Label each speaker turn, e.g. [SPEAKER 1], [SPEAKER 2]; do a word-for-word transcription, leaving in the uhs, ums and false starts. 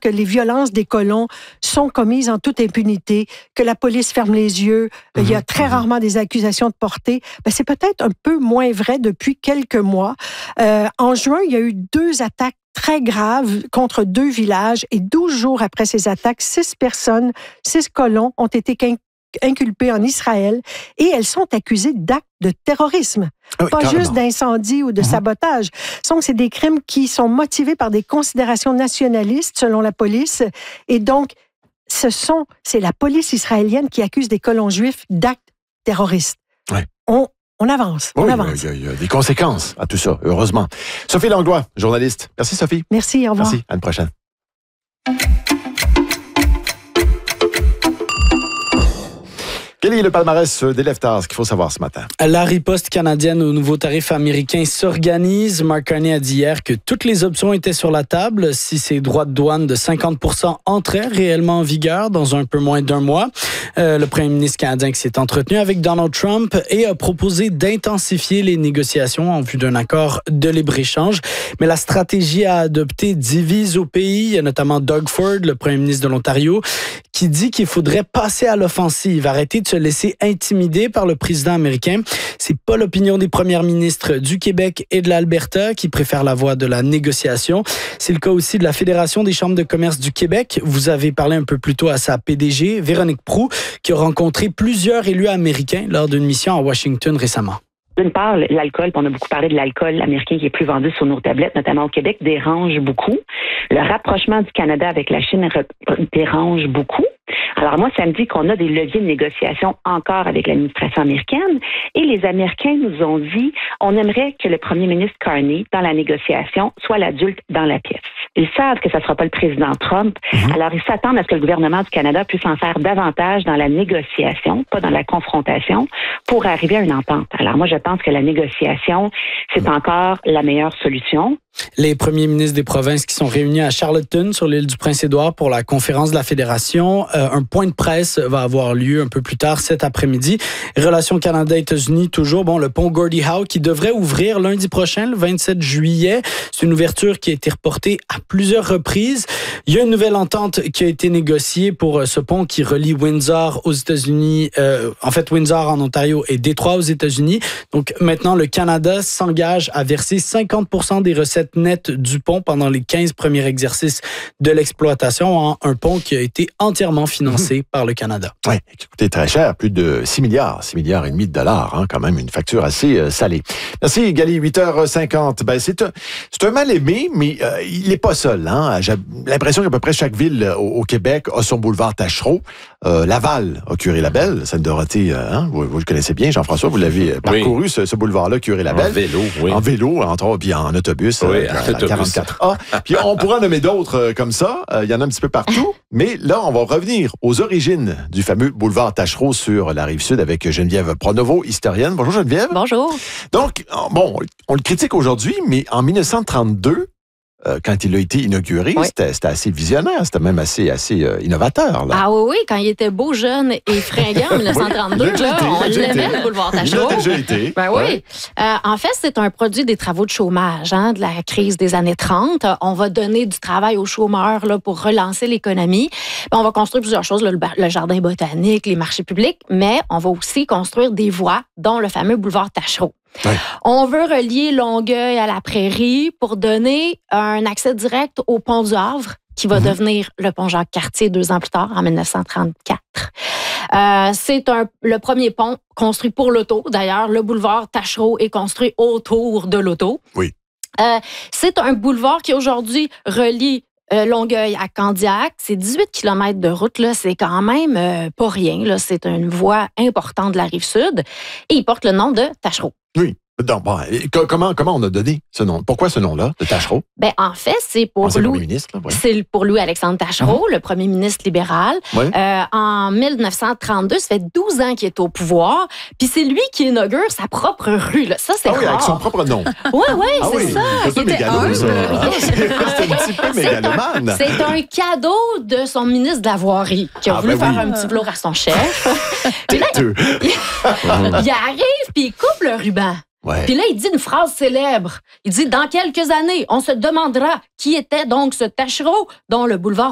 [SPEAKER 1] que les violences des colons sont commises en toute impunité, que la police ferme les yeux, mmh, il y a très mmh. rarement des accusations de portée. Ben, c'est peut-être un peu moins vrai depuis quelques mois. Euh, en juin, il y a eu deux attaques très graves contre deux villages et douze jours après ces attaques, six personnes, six colons ont été inculpés en Israël et elles sont accusées d'actes de terrorisme. Ah oui, pas carrément. Juste d'incendie ou de mm-hmm. sabotage. Donc, c'est des crimes qui sont motivés par des considérations nationalistes, selon la police. Et donc, ce sont, c'est la police israélienne qui accuse des colons juifs d'actes terroristes.
[SPEAKER 2] Ouais.
[SPEAKER 1] On, on avance,
[SPEAKER 2] oui,
[SPEAKER 1] on avance.
[SPEAKER 2] Il y, y a des conséquences à tout ça, heureusement. Sophie Langlois, journaliste. Merci, Sophie.
[SPEAKER 1] Merci, au revoir.
[SPEAKER 2] Merci, à une prochaine. Quel est le palmarès des Leftards qu'il faut savoir ce matin?
[SPEAKER 3] La riposte canadienne aux nouveaux tarifs américains s'organise. Mark Carney a dit hier que toutes les options étaient sur la table si ces droits de douane de cinquante pour cent entraient réellement en vigueur dans un peu moins d'un mois. Euh, le premier ministre canadien qui s'est entretenu avec Donald Trump et a proposé d'intensifier les négociations en vue d'un accord de libre-échange. Mais la stratégie à adopter divise au pays. Il y a notamment Doug Ford, le premier ministre de l'Ontario, qui dit qu'il faudrait passer à l'offensive, arrêter de se laisser intimider par le président américain. C'est pas l'opinion des premiers ministres du Québec et de l'Alberta qui préfèrent la voie de la négociation. C'est le cas aussi de la Fédération des chambres de commerce du Québec. Vous avez parlé un peu plus tôt à sa P D G, Véronique Proulx, qui a rencontré plusieurs élus américains lors d'une mission à Washington récemment.
[SPEAKER 4] D'une part, l'alcool, on a beaucoup parlé de l'alcool américain qui est plus vendu sur nos tablettes, notamment au Québec, dérange beaucoup. Le rapprochement du Canada avec la Chine dérange beaucoup. Alors moi, ça me dit qu'on a des leviers de négociation encore avec l'administration américaine et les Américains nous ont dit on aimerait que le premier ministre Carney, dans la négociation, soit l'adulte dans la pièce. Ils savent que ça ne sera pas le président Trump, mmh. alors ils s'attendent à ce que le gouvernement du Canada puisse en faire davantage dans la négociation, pas dans la confrontation, pour arriver à une entente. Alors moi, je pense que la négociation, c'est mmh. encore la meilleure solution.
[SPEAKER 3] Les premiers ministres des provinces qui sont réunis à Charlottetown, sur l'île du Prince-Édouard, pour la conférence de la Fédération. Euh, un point de presse va avoir lieu un peu plus tard cet après-midi. Relations Canada-États-Unis, toujours. Bon, le pont Gordie Howe qui devrait ouvrir lundi prochain, le vingt-sept juillet. C'est une ouverture qui a été reportée à plusieurs reprises. Il y a une nouvelle entente qui a été négociée pour ce pont qui relie Windsor aux États-Unis, euh, en fait Windsor en Ontario et Détroit aux États-Unis. Donc maintenant, le Canada s'engage à verser cinquante pour cent des recettes nettes du pont pendant les quinze premiers exercices de l'exploitation, en un pont qui a été entièrement financé mmh. par le Canada.
[SPEAKER 2] Oui, qui coûtait très cher, plus de six milliards, six milliards et demi de dollars, hein, quand même une facture assez euh, salée. Merci Gali, huit heures cinquante. Ben, c'est un, c'est un mal-aimé, mais euh, il n'est pas seul. Hein. J'ai l'impression qu'à peu près chaque ville au, au Québec a son boulevard Taschereau. Euh, Laval a Curie-Labelle, Sainte-Dorothée, hein, vous, vous le connaissez bien, Jean-François, vous l'avez parcouru, oui. ce, ce boulevard-là, Curie-Labelle.
[SPEAKER 5] En vélo, oui.
[SPEAKER 2] En vélo, entre autres, puis en autobus,
[SPEAKER 5] oui,
[SPEAKER 2] euh, à la quarante-quatre A. Puis on pourra nommer d'autres euh, comme ça, il euh, y en a un petit peu partout, mais là, on va revenir aux origines du fameux boulevard Taschereau sur la Rive-Sud avec Geneviève Pronovo, historienne. Bonjour Geneviève.
[SPEAKER 6] Bonjour.
[SPEAKER 2] Donc, bon, on le critique aujourd'hui, mais en dix-neuf cent trente-deux, Euh, quand il a été inauguré, oui. c'était, c'était assez visionnaire, c'était même assez, assez euh, innovateur. Là.
[SPEAKER 6] Ah oui, oui, quand il était beau, jeune et fringant en dix-neuf cent trente-deux, oui, là, été, on l'aimait, le boulevard Taschereau.
[SPEAKER 2] Il a déjà été.
[SPEAKER 6] Ben oui. Ouais. Euh, en fait, c'est un produit des travaux de chômage, hein, de la crise des années trente. On va donner du travail aux chômeurs là, pour relancer l'économie. Ben, on va construire plusieurs choses, là, le, le jardin botanique, les marchés publics, mais on va aussi construire des voies, dont le fameux boulevard Taschereau. Ouais. On veut relier Longueuil à la Prairie pour donner un accès direct au pont du Havre, qui va mmh. devenir le pont Jacques-Cartier deux ans plus tard, en dix-neuf cent trente-quatre. Euh, c'est un, le premier pont construit pour l'auto. D'ailleurs, le boulevard Taschereau est construit autour de l'auto.
[SPEAKER 2] Oui.
[SPEAKER 6] Euh, c'est un boulevard qui aujourd'hui relie Euh, Longueuil à Candiac, c'est dix-huit kilomètres de route, là, c'est quand même euh, pas rien. Là, c'est une voie importante de la Rive-Sud et il porte le nom de Taschereau.
[SPEAKER 2] Oui. Donc, bon, comment, comment on a donné ce nom? Pourquoi ce nom-là, de Taschereau?
[SPEAKER 6] Ben, en fait, c'est pour,
[SPEAKER 2] c'est
[SPEAKER 6] Louis,
[SPEAKER 2] le ministre, là, ouais.
[SPEAKER 6] c'est pour Louis-Alexandre Taschereau, uh-huh. le premier ministre libéral.
[SPEAKER 2] Ouais.
[SPEAKER 6] Euh, en dix-neuf cent trente-deux, ça fait douze ans qu'il est au pouvoir, puis c'est lui qui inaugure sa propre rue. Là. Ça, c'est
[SPEAKER 2] ah oui,
[SPEAKER 6] rare.
[SPEAKER 2] avec son propre nom.
[SPEAKER 6] Oui, oui,
[SPEAKER 2] ah
[SPEAKER 6] c'est
[SPEAKER 2] oui.
[SPEAKER 6] ça.
[SPEAKER 2] C'est un mégalo, ça. C'est un petit peu mégalomane.
[SPEAKER 6] C'est un cadeau de son ministre de la Voirie qui a ah, voulu ben faire oui. un petit velours à son chef. Puis là, il, il arrive, puis il coupe le ruban.
[SPEAKER 2] Ouais.
[SPEAKER 6] Puis là, il dit une phrase célèbre. Il dit « Dans quelques années, on se demandera qui était donc ce Taschereau dont le boulevard